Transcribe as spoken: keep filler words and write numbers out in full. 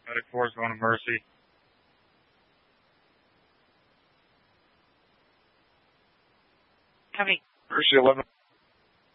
Medic four is going to Mercy. Copy. Mercy eleven.